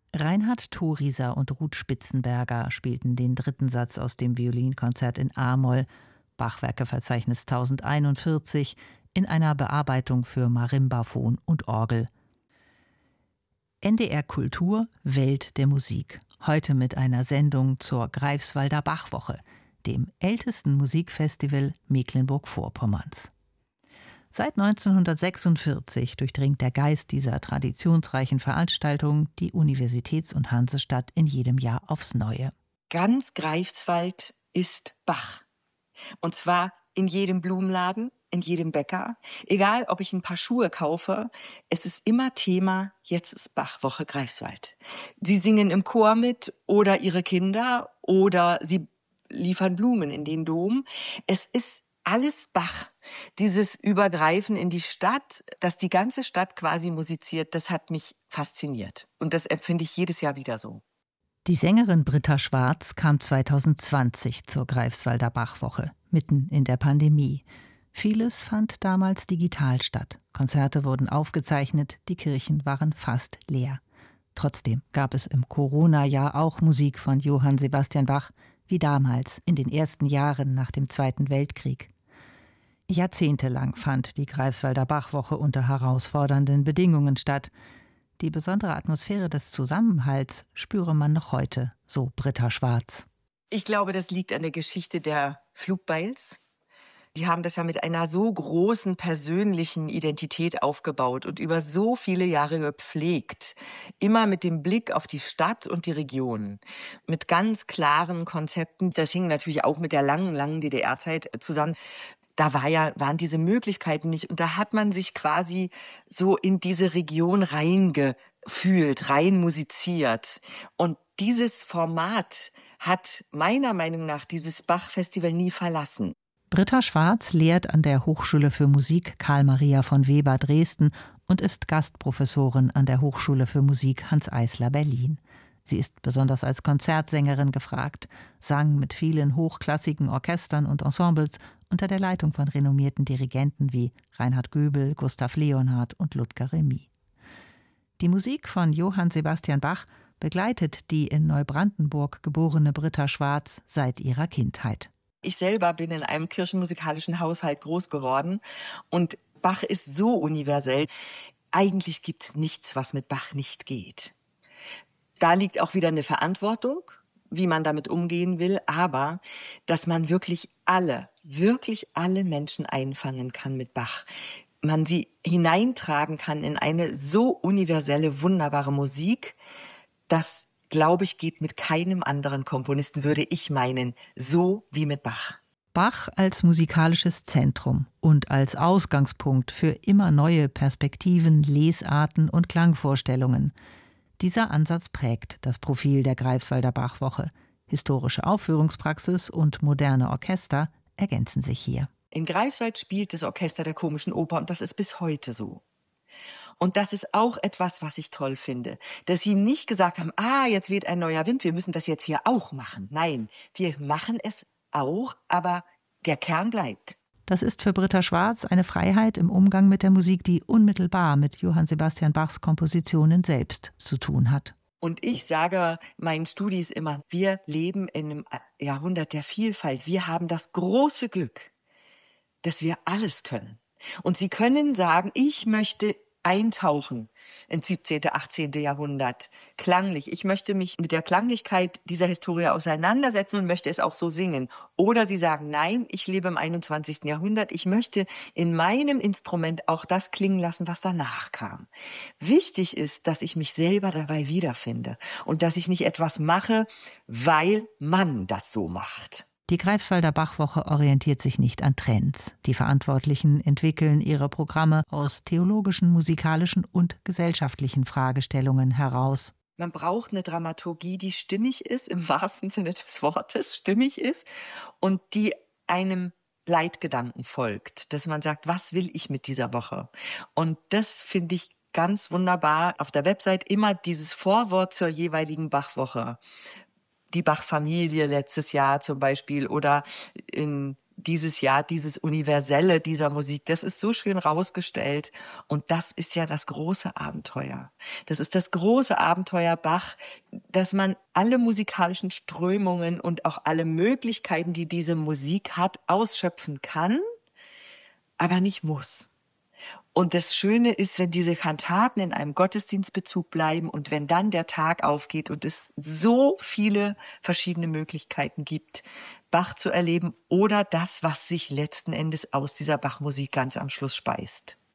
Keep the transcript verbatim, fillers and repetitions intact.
Reinhard Thorieser und Ruth Spitzenberger spielten den dritten Satz aus dem Violinkonzert in a-Moll, Bachwerkeverzeichnis tausendeinundvierzig, in einer Bearbeitung für Marimbaphon und Orgel. N D R Kultur Welt der Musik. Heute mit einer Sendung zur Greifswalder Bachwoche, dem ältesten Musikfestival Mecklenburg-Vorpommerns. Seit neunzehnhundertsechsundvierzig durchdringt der Geist dieser traditionsreichen Veranstaltung die Universitäts- und Hansestadt in jedem Jahr aufs Neue. Ganz Greifswald ist Bach. Und zwar in jedem Blumenladen, in jedem Bäcker. Egal, ob ich ein paar Schuhe kaufe, es ist immer Thema, jetzt ist Bachwoche Greifswald. Sie singen im Chor mit oder ihre Kinder oder sie liefern Blumen in den Dom. Es ist alles Bach. Dieses Übergreifen in die Stadt, dass die ganze Stadt quasi musiziert, das hat mich fasziniert. Und das empfinde ich jedes Jahr wieder so. Die Sängerin Britta Schwarz kam zweitausendzwanzig zur Greifswalder Bachwoche, mitten in der Pandemie. Vieles fand damals digital statt. Konzerte wurden aufgezeichnet, die Kirchen waren fast leer. Trotzdem gab es im Corona-Jahr auch Musik von Johann Sebastian Bach, wie damals in den ersten Jahren nach dem Zweiten Weltkrieg. Jahrzehntelang fand die Greifswalder Bachwoche unter herausfordernden Bedingungen statt. Die besondere Atmosphäre des Zusammenhalts spüre man noch heute, so Britta Schwarz. Ich glaube, das liegt an der Geschichte der Flugbeils. Die haben das ja mit einer so großen persönlichen Identität aufgebaut und über so viele Jahre gepflegt. Immer mit dem Blick auf die Stadt und die Region. Mit ganz klaren Konzepten. Das hing natürlich auch mit der langen, langen D D R-Zeit zusammen. Da war ja, waren diese Möglichkeiten nicht. Und da hat man sich quasi so in diese Region reingefühlt, rein musiziert. Und dieses Format hat meiner Meinung nach dieses Bach-Festival nie verlassen. Britta Schwarz lehrt an der Hochschule für Musik Karl Maria von Weber Dresden und ist Gastprofessorin an der Hochschule für Musik Hanns Eisler Berlin. Sie ist besonders als Konzertsängerin gefragt, sang mit vielen hochklassigen Orchestern und Ensembles unter der Leitung von renommierten Dirigenten wie Reinhard Göbel, Gustav Leonhardt und Ludger Remy. Die Musik von Johann Sebastian Bach begleitet die in Neubrandenburg geborene Britta Schwarz seit ihrer Kindheit. Ich selber bin in einem kirchenmusikalischen Haushalt groß geworden und Bach ist so universell. Eigentlich gibt es nichts, was mit Bach nicht geht. Da liegt auch wieder eine Verantwortung, wie man damit umgehen will, aber dass man wirklich alle, wirklich alle Menschen einfangen kann mit Bach. Man sie hineintragen kann in eine so universelle, wunderbare Musik, dass, glaube ich, geht mit keinem anderen Komponisten, würde ich meinen, so wie mit Bach. Bach als musikalisches Zentrum und als Ausgangspunkt für immer neue Perspektiven, Lesarten und Klangvorstellungen. Dieser Ansatz prägt das Profil der Greifswalder Bachwoche. Historische Aufführungspraxis und moderne Orchester ergänzen sich hier. In Greifswald spielt das Orchester der Komischen Oper und das ist bis heute so. Und das ist auch etwas, was ich toll finde, dass sie nicht gesagt haben, ah, jetzt weht ein neuer Wind, wir müssen das jetzt hier auch machen. Nein, wir machen es auch, aber der Kern bleibt. Das ist für Britta Schwarz eine Freiheit im Umgang mit der Musik, die unmittelbar mit Johann Sebastian Bachs Kompositionen selbst zu tun hat. Und ich sage meinen Studis immer, wir leben in einem Jahrhundert der Vielfalt. Wir haben das große Glück, dass wir alles können. Und sie können sagen, ich möchte eintauchen ins siebzehnten., achtzehnten. Jahrhundert, klanglich. Ich möchte mich mit der Klanglichkeit dieser Historie auseinandersetzen und möchte es auch so singen. Oder sie sagen, nein, ich lebe im einundzwanzigsten. Jahrhundert, ich möchte in meinem Instrument auch das klingen lassen, was danach kam. Wichtig ist, dass ich mich selber dabei wiederfinde und dass ich nicht etwas mache, weil man das so macht. Die Greifswalder Bachwoche orientiert sich nicht an Trends. Die Verantwortlichen entwickeln ihre Programme aus theologischen, musikalischen und gesellschaftlichen Fragestellungen heraus. Man braucht eine Dramaturgie, die stimmig ist, im wahrsten Sinne des Wortes stimmig ist und die einem Leitgedanken folgt, dass man sagt, was will ich mit dieser Woche? Und das finde ich ganz wunderbar. Auf der Website immer dieses Vorwort zur jeweiligen Bachwoche. Die Bach-Familie letztes Jahr zum Beispiel oder in dieses Jahr, dieses Universelle dieser Musik, das ist so schön rausgestellt. Und das ist ja das große Abenteuer. Das ist das große Abenteuer Bach, dass man alle musikalischen Strömungen und auch alle Möglichkeiten, die diese Musik hat, ausschöpfen kann, aber nicht muss. Und das Schöne ist, wenn diese Kantaten in einem Gottesdienstbezug bleiben und wenn dann der Tag aufgeht und es so viele verschiedene Möglichkeiten gibt, Bach zu erleben oder das, was sich letzten Endes aus dieser Bachmusik ganz am Schluss speist.